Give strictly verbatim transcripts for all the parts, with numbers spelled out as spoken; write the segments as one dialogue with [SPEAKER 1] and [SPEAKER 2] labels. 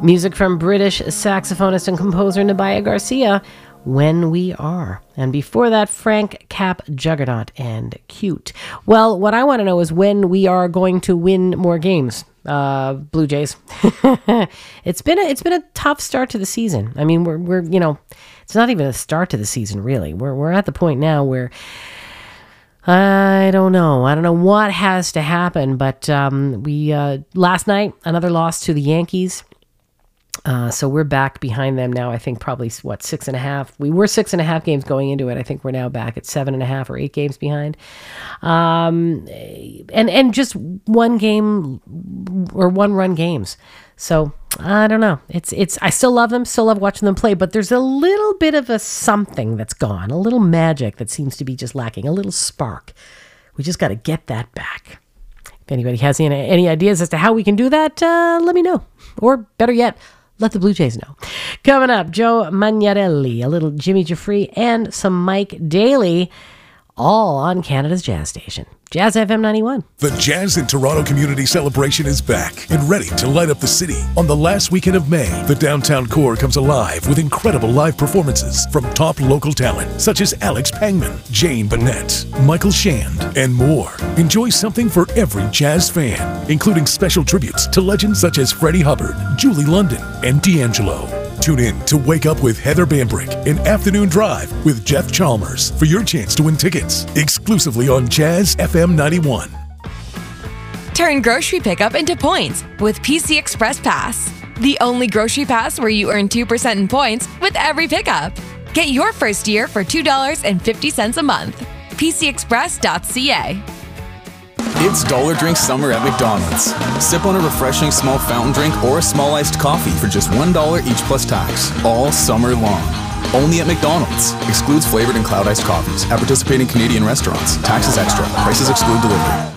[SPEAKER 1] Music from British saxophonist and composer Nabaya Garcia, When We Are. And before that, Frank Cap Juggernaut and Cute. Well, what I want to know is when we are going to win more games. Uh, Blue Jays. it's been a, it's been a tough start to the season. I mean, we're we're you know, it's not even a start to the season really. We're we're at the point now where I don't know. I don't know what has to happen, but um, we uh, last night another loss to the Yankees. Uh, so we're back behind them now. I think probably what six and a half. We were six and a half games going into it. I think we're now back at seven and a half or eight games behind. Um, and and just one game or one run games. So I don't know. It's it's. I still love them. Still love watching them play. But there's a little bit of a something that's gone. A little magic that seems to be just lacking. A little spark. We just got to get that back. If anybody has any, any ideas as to how we can do that, uh, let me know. Or better yet, let the Blue Jays know. Coming up, Joe Magnarelli, a little Jimmy Jeffrey, and some Mike Daly, all on Canada's Jazz Station. Jazz F M ninety-one.
[SPEAKER 2] The Jazz in Toronto Community Celebration is back and ready to light up the city. On the last weekend of May, the downtown core comes alive with incredible live performances from top local talent such as Alex Pangman, Jane Bennett, Michael Shand, and more. Enjoy something for every jazz fan, including special tributes to legends such as Freddie Hubbard, Julie London, and D'Angelo. Tune in to Wake Up with Heather Bambrick and Afternoon Drive with Jeff Chalmers for your chance to win tickets exclusively on Jazz F M ninety-one.
[SPEAKER 3] Turn grocery pickup into points with P C Express Pass, the only grocery pass where you earn two percent in points with every pickup. Get your first year for two dollars and fifty cents a month. P C express dot c a.
[SPEAKER 4] It's Dollar Drink Summer at McDonald's. Sip on a refreshing small fountain drink or a small iced coffee for just one dollar each plus tax, all summer long. Only at McDonald's. Excludes flavored and cloud iced coffees at participating Canadian restaurants. Taxes extra. Prices exclude delivery.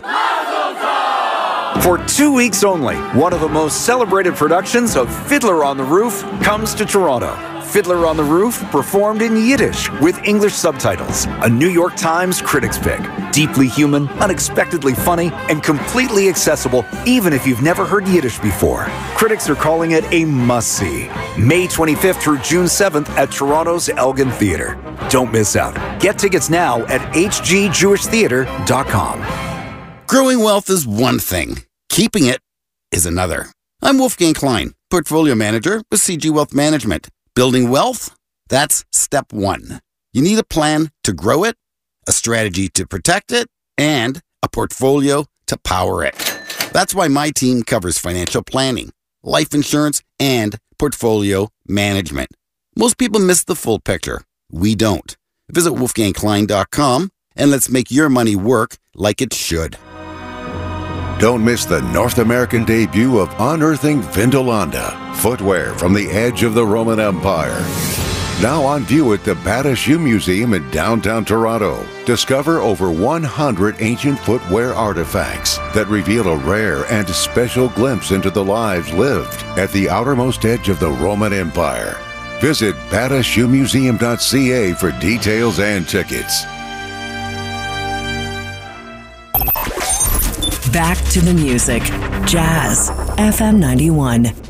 [SPEAKER 5] For two weeks only, one of the most celebrated productions of Fiddler on the Roof comes to Toronto. Fiddler on the Roof, performed in Yiddish with English subtitles. A New York Times critics pick. Deeply human, unexpectedly funny, and completely accessible even if you've never heard Yiddish before. Critics are calling it a must-see. May twenty-fifth through June seventh at Toronto's Elgin Theatre. Don't miss out. Get tickets now at h g jewish theatre dot com.
[SPEAKER 6] Growing wealth is one thing. Keeping it is another. I'm Wolfgang Klein, Portfolio Manager with C G Wealth Management. Building wealth? That's step one. You need a plan to grow it, a strategy to protect it, and a portfolio to power it. That's why my team covers financial planning, life insurance, and portfolio management. Most people miss the full picture. We don't. Visit wolfgang klein dot com and let's make your money work like it should.
[SPEAKER 7] Don't miss the North American debut of Unearthing Vindolanda, footwear from the edge of the Roman Empire. Now on view at the Bata Shoe Museum in downtown Toronto. Discover over one hundred ancient footwear artifacts that reveal a rare and special glimpse into the lives lived at the outermost edge of the Roman Empire. Visit bata shoe museum dot c a for details and tickets.
[SPEAKER 8] Back to the music. Jazz F M ninety-one.